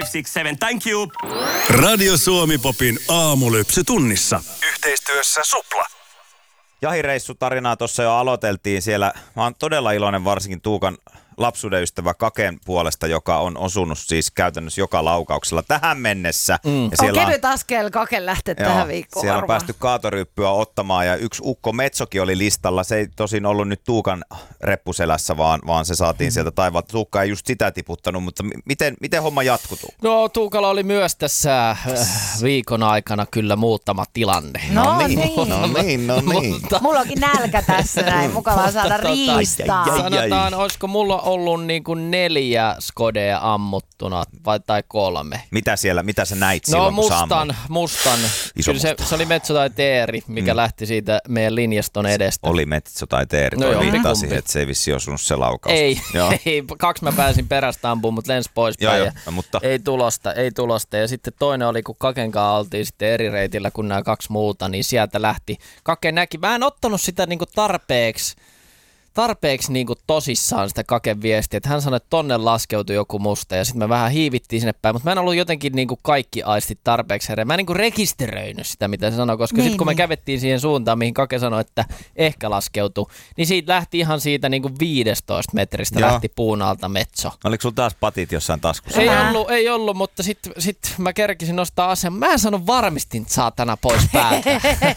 567, thank you. Radio Suomi Popin aamulypsy tunnissa. Yhteistyössä Supla. Jahireissutarinaa tuossa jo aloiteltiin siellä. Mä oon todella iloinen varsinkin Tuukan lapsuuden ystävä Kaken puolesta, joka on osunut siis käytännössä joka laukauksella tähän mennessä. Ja siellä on kevyt askel Kaken lähteä tähän viikkoon. Siellä on varmaan päästy kaatoryyppyä ottamaan ja yksi Ukko Metsokin oli listalla. Se ei tosin ollut nyt Tuukan reppuselässä, vaan se saatiin sieltä taivaalta. Tuukka ei just sitä tiputtanut, mutta miten homma jatkui? No Tuukalla oli myös tässä viikon aikana kyllä muutama tilanne. No niin. Mutta mulla onkin nälkä tässä näin, mukavaa saada riistaa. Sanotaan, olisiko mulla ollut niin kuin 4 Skodea ammuttuna tai 3. Mitä sä näit silloin, kun mustan. Kyllä se oli Metso tai Teeri, mikä lähti siitä meidän linjaston edestä. Oli Metso tai Teeri, toi viittasi, että se ei vissi osunut se laukaus. Ei, 2 mä pääsin perästä ampumaan, mutta lensi poispäin. Mutta ei tulosta. Ja sitten toinen oli, kun Kaken kanssa oltiin sitten eri reitillä kuin nämä 2 muuta, niin sieltä lähti. Kake näki, mä en ottanut sitä niinku tarpeeksi niinku tosissaan sitä Kaken viestiä, että hän sanoi, että tonne laskeutui joku musta ja sitten me vähän hiivittiin sinne päin, mutta mä en ollut jotenkin niinku kaikki aistit tarpeeksi herää. Mä en niinku rekisteröinyt sitä, mitä se sanoi, koska sitten kun me kävettiin siihen suuntaan, mihin Kake sanoi, että ehkä laskeutui, niin siitä lähti ihan siitä niinku 15 metristä lähti puun alta Metso. Oliko sulla taas patit jossain taskussa? Ei ollut, mutta sit mä kerkisin nostaa asian. Mä en sano varmistin saatana pois päältä.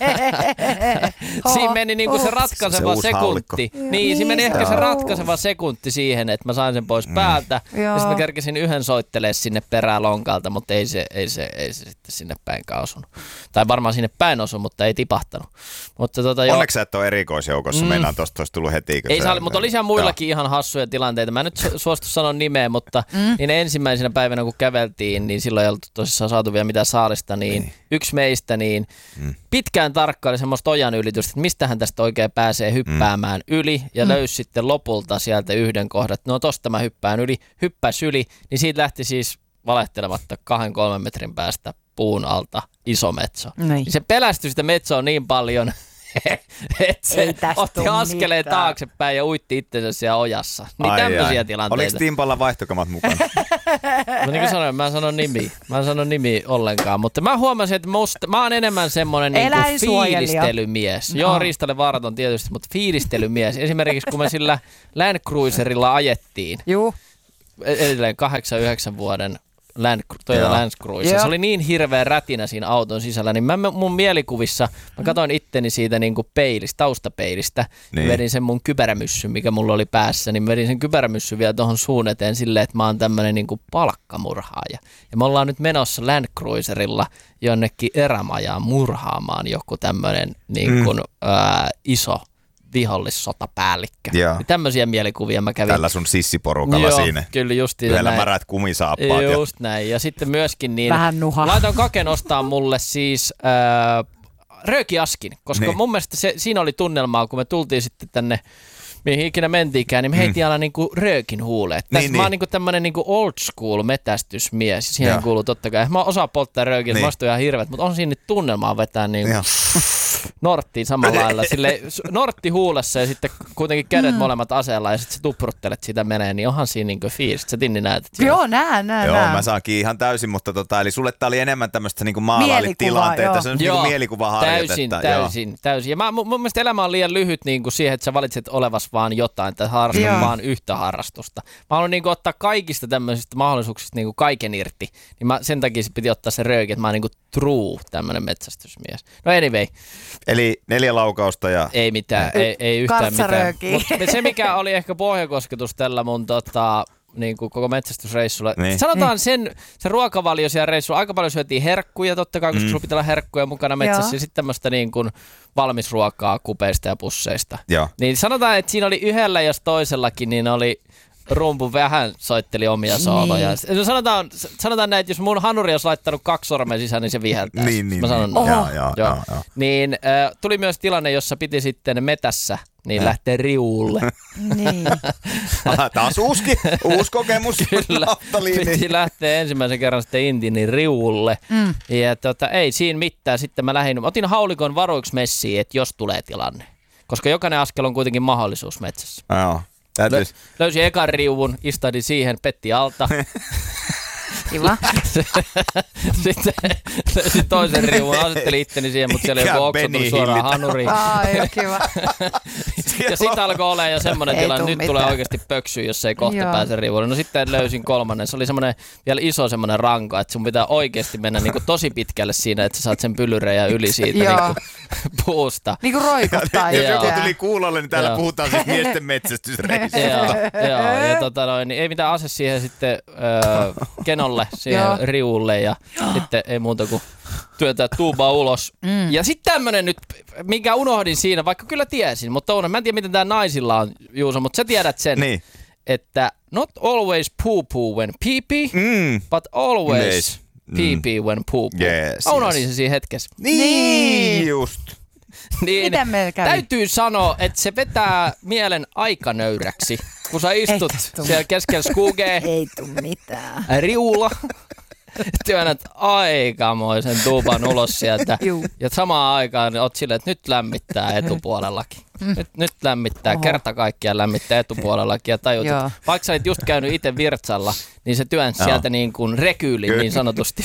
Siinä meni niinku se ratkaiseva sekunti. Niin, siinä meni ehkä se ratkaiseva sekunti siihen, että mä sain sen pois päältä. Ja sitten mä kerkisin yhden soittelemaan sinne perään lonkalta, mutta ei se sitten sinne päinkään osunut. Tai varmaan sinne päin osui, mutta ei tipahtanut. Mutta onneksi sä et ole erikoisjoukossa, meinaan tosta olisi tullut heti. Ei saa, mutta oli siellä muillakin ihan hassuja tilanteita. Mä en nyt suostu sanoa nimeä, mutta niin ensimmäisenä päivänä kun käveltiin, niin silloin ei ollut tosissaan saatu vielä mitään saalista, niin yksi meistä niin pitkään tarkkaili semmoista ojan ylitystä, että mistähän tästä oikein pääsee hyppäämään yli ja löysi sitten lopulta sieltä yhden kohdan, että no tosta mä hyppäs yli, niin siitä lähti siis valehtelematta 2-3 metrin päästä puun alta iso metso. Niin se pelästyi sitä metsoa niin paljon, että se otti askeleen taaksepäin ja uitti itsensä siellä ojassa. Niin tämmöisiä tilanteita. Oliko Timpalla vaihtokamat mukana? No niin kuin sanoin, mä en sano nimi ollenkaan, mutta mä huomasin, että mä oon enemmän semmoinen niinku fiilistelymies. Joo, Riistalle vaaraton tietysti, mutta fiilistelymies. Esimerkiksi kun me sillä Land Cruiserilla ajettiin, edelleen 8-9 vuoden Land Cruiser. Se oli niin hirveä rätinä siinä auton sisällä, niin mun mielikuvissa, mä katsoin itteni siitä niinku taustapeilistä, vedin sen mun kypärämyssyn, mikä mulla oli päässä, niin vedin sen kypärämyssyn vielä tuohon suun eteen silleen, että mä oon tämmönen niinku palkkamurhaaja. Ja me ollaan nyt menossa Land Cruiserilla jonnekin erämajaan murhaamaan joku tämmönen niinku, iso vihollissotapäällikkö. Tämmöisiä mielikuvia mä kävin. Tällä sun sissiporukalla siinä. Kyllä justiin yhdellä märät kumisaappaat. Just näin. Ja sitten myöskin niin laitan Kaken ostaa mulle siis röökiaskin, koska mun mielestä siinä oli tunnelmaa, kun me tultiin sitten tänne mihin ikinä mentiikään, niin me heitiin aina niinku röökin huuleet. Mä oon niinku tämmönen niinku old school metästysmies. Siihen kuuluu totta kai. Mä osaan polttaa röökiä, mä oon ihan hirveet, mutta on siinä nyt tunnelmaa vetää niinku norttiin samalla lailla. Sille nortti huulessa ja sitten kuitenkin kädet molemmat aseella ja sitten sä tupruttelet sitä menee, niin onhan siinä niinku fiilis. Sä Tinni näytät. Joo, näen. Mä saankin ihan täysin, mutta eli sulle tää oli enemmän tämmöistä niinku maalaalitilanteita. Se on niinku mielikuvaharjoitetta. Täysin. Ja mun mielestä elämä on liian lyhyt niinku siihen, että sä valitset olevas vaan jotain tai harrastat vaan yhtä harrastusta. Mä haluan niinku ottaa kaikista tämmöisistä mahdollisuuksista niinku kaiken irti. Niin sen takia se piti ottaa se rööki, että mä oon niinku true tämmönen metsästysmies. No anyway. Eli 4 laukausta ja ei mitään, ei yhtään mitään. Mutta se mikä oli ehkä pohjakosketus tällä mun niin kuin koko metsästysreissulla. Sanotaan se ruokavalio siellä reissulla. Aika paljon syötiin herkkuja totta kai, koska sulla pitää olla herkkuja mukana metsässä. Ja sitten tämmöistä niin kuin valmisruokaa kupeista ja pusseista. Niin sanotaan, että siinä oli yhdellä jos toisellakin, niin oli rumpu vähän soitteli omia sooloja. Sanotaan näin, että jos mun hanuri olisi laittanut 2 sormen sisään, niin se viheltäisi. Mä sanon niin tuli myös tilanne, jossa piti sitten metässä niin lähtee riuulle. Taas uusi kokemus. Kyllä, piti lähteä ensimmäisen kerran sitten Intinin riuulle. Ja ei siinä mitään. Sitten mä otin haulikon varuiksi messiin, että jos tulee tilanne. Koska jokainen askel on kuitenkin mahdollisuus metsässä. Löysin ekan riuvun, istahdin siihen, petti alta. Kiva. Sitten löysin toisen riuun, asettelin itteni siihen, mutta siellä ei joku oksatunut suoraan hanuriin. Ai, kiva. Ja sitten alkoi olemaan jo semmoinen tilanne, että nyt tulee oikeasti pöksyä, jos ei kohta pääse riuulle. No sitten löysin kolmannen. Se oli semmoinen vielä iso semmoinen ranka, että sun pitää oikeasti mennä niinku tosi pitkälle siinä, että sä saat sen pyllyreijän yli siitä niinku puusta. Niinku roikottaa. Jos joku tuli kuulolle, niin täällä puhutaan siis miesten metsästysreissusta. Joo, niin ei mitään ase siihen sitten kenolle, siihen riuulle ja sitten ei muuta kuin työntää tuubaa ulos. Ja sitten tämmönen nyt, minkä unohdin siinä, vaikka kyllä tiesin, mutta mä en tiedä miten tää naisilla on, Juuso, mutta sä tiedät sen, että not always poo-poo when pee-pee, but always pee-pee when poo-poo. Yes, mä unohdin se siinä hetkessä. Niin just. Niin, miten me kävi? Täytyy sanoa, että se vetää mielen aikanöyräksi, kun sä istut siellä keskellä skugea. Ei tuu mitään. Riulla. Työnnät aikamoisen tuuban ulos sieltä. Ja samaan aikaan oot silleen, että nyt lämmittää etupuolellakin. Nyt lämmittää, kerta kaikkiaan lämmittää etupuolellakin. Ja tajut, vaikka sä olit just käynyt itse virtsalla, niin se työnsi sieltä niin kuin rekyylin niin sanotusti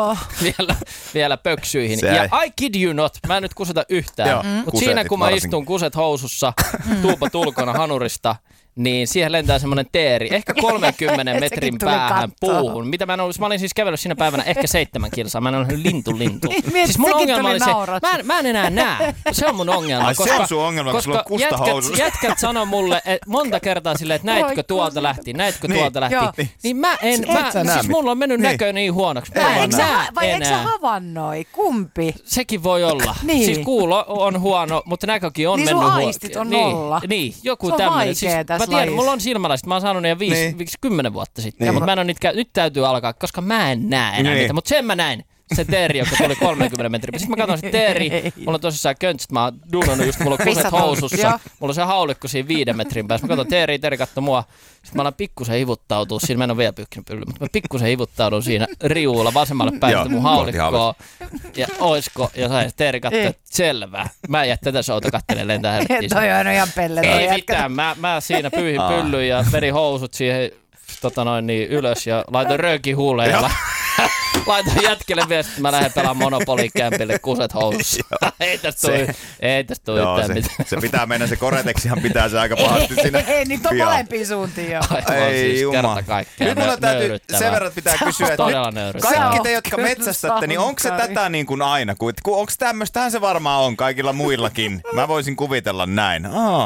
vielä pöksyihin. Ja I kid you not, mä en nyt kuseta yhtään. Mutta siinä kun mä istun kuset housussa, tuubat ulkona hanurista, niin siihen lentää semmoinen teeri, ehkä 30 metrin päähän puuhun. Mitä mä olin siis kävellyt siinä päivänä ehkä 7 kilsaa. Mä en ollut lintu. Siis mun ongelma oli se, mä en enää näe. Se on mun ongelma. Ai se on sun ongelma, kun sulla on kustahousussa. Jätkät sanoo mulle monta kertaa silleen, että näetkö tuolta lähti. Niin mä en, siis mulla on mennyt näkö niin huonoksi. Vai eikö sä havainnoi? Kumpi? Sekin voi olla. Siis kuulo on huono, mutta näkökin on mennyt huono. Niin sun aistit on nolla. Niin, joku tämmöinen. Mä tiedän, mulla on silmälasit, mä oon saanut ne 10 vuotta sitten, mutta mä en ole nyt täytyy alkaa, koska mä en näe enää niitä, mutta sen mä näin. Se teeri, joka tuli 30 metriä. Sitten mä katson se teeri, mulla on tosissaan köntsit, mä oon duunannut just, mulla on kuset housussa, mulla on se haulikko siinä 5 metrin päässä. Mä katson teeri katsoi mua, sitten mä alan pikkusen hivuttautua, siinä mä en ole vielä pyyhkinyt pyllyä, mutta mä pikkusen hivuttaudun siinä riuulla vasemmalle päin mun haulikkoa. Ja oisko, ja sai teeri katsoa, että selvä. Mä en jää tätä showta kattelemaan lentää helvettiin. Toi on ihan pelle. Ei mitään, mä siinä pyyhin pyllyyn ja vedin housut siihen ylös ja laitoin röökin huuleen ja laitoin jätkelle viesti, että mä lähden pelaamaan Monopoly-kämpille kuset housussa. Ei tästä tule yhtään mitään. Se pitää mennä, se Koreteksihan pitää se aika pahasti siinä. Ei, nyt on molempiin suuntiin jo. Ei jumala. Nyt mulla täytyy sen verran pitää kysyä, että kaikki te, jotka metsästätte, niin onko se tätä niin kuin aina? Onko tämmöistähän se varmaan on kaikilla muillakin? Mä voisin kuvitella näin.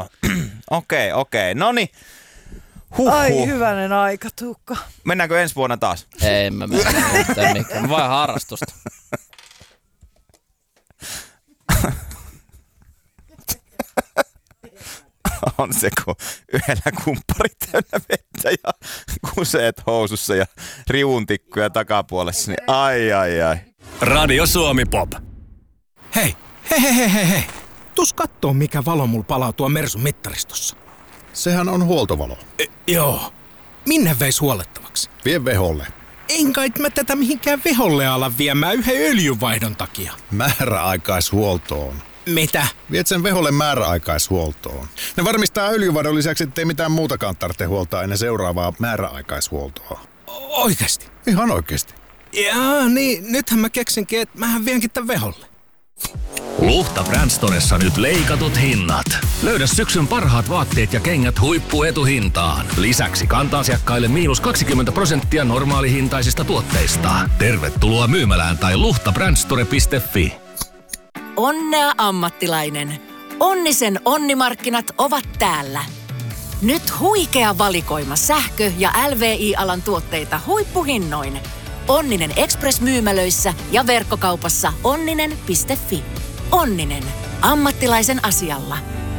Okei. Noniin. Ai hyvänen aika, Tuukka. Mennäänkö ensi vuonna taas? Ei mä mennä. Vai harrastusta. On se, kun yhdellä kumpparit täynnä vettä ja kuseet housussa ja riuntikkuja takapuolessa, niin ai. Radio Suomi Pop. Hei. Tuus kattoo, mikä valo mulla palaa tuo Mersun mittaristossa. Sehän on huoltovalo. Joo. Minne veis huolettavaksi? Vie veholle. En kai mä tätä mihinkään veholle ala viemään yhden öljynvaihdon takia. Määräaikaishuoltoon. Mitä? Viet sen veholle määräaikaishuoltoon. Ne varmistaa öljynvaihdon lisäksi, ettei mitään muutakaan tarvitse huoltaa ennen seuraavaa määräaikaishuoltoa. Oikeesti? Ihan oikeesti. Jaa, niin nythän mä keksinkin, että mähän vienkin tän veholle. Luhta Brand Storessa nyt leikatut hinnat. Löydä syksyn parhaat vaatteet ja kengät huippuetuhintaan. Lisäksi kanta-asiakkaille -20% normaalihintaisista tuotteista. Tervetuloa myymälään tai luhtabrandstore.fi. Onnea ammattilainen. Onnisen onnimarkkinat ovat täällä. Nyt huikea valikoima sähkö- ja LVI-alan tuotteita huippuhinnoin. Onninen Express-myymälöissä ja verkkokaupassa onninen.fi. Onninen. Ammattilaisen asialla.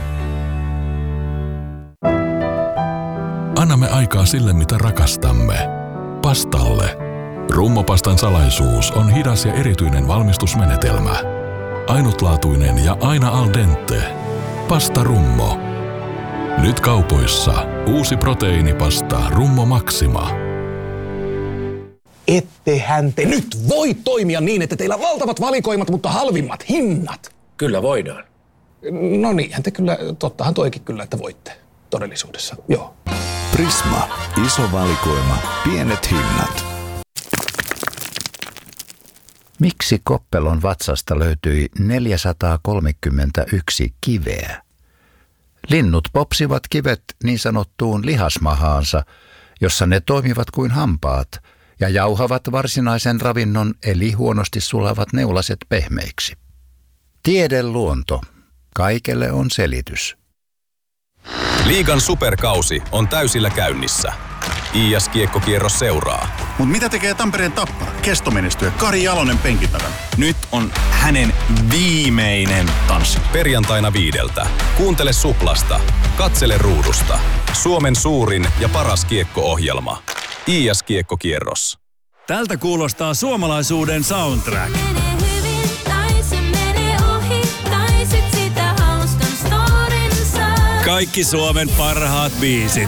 Annamme aikaa sille, mitä rakastamme. Pastalle. Rummopastan salaisuus on hidas ja erityinen valmistusmenetelmä. Ainutlaatuinen ja aina al dente. Pasta Rummo. Nyt kaupoissa uusi proteiinipasta Rummo Maxima. Ettehän te nyt voi toimia niin, että teillä on valtavat valikoimat, mutta halvimmat hinnat. Kyllä voidaan. No niinhän te kyllä, tottahan toikin kyllä, että voitte todellisuudessa, joo. Prisma. Iso valikoima. Pienet hinnat. Miksi Koppelon vatsasta löytyi 431 kiveä? Linnut popsivat kivet niin sanottuun lihasmahaansa, jossa ne toimivat kuin hampaat ja jauhavat varsinaisen ravinnon eli huonosti sulavat neulaset pehmeiksi. Tiedeluonto. Kaikelle on selitys. Liigan superkausi on täysillä käynnissä. IS-kiekkokierros seuraa. Mut mitä tekee Tampereen Tappara? Kestomenestyjä Kari Jalonen penkin takana. Nyt on hänen viimeinen tanssi. Perjantaina 5. Kuuntele Suplasta. Katsele ruudusta. Suomen suurin ja paras kiekko-ohjelma. IS-kiekkokierros. Tältä kuulostaa suomalaisuuden soundtrack. Kaikki Suomen parhaat biisit.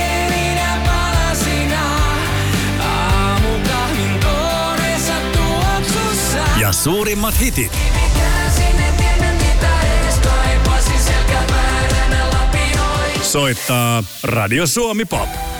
Ja suurimmat hitit. Soittaa Radio Suomi Pop.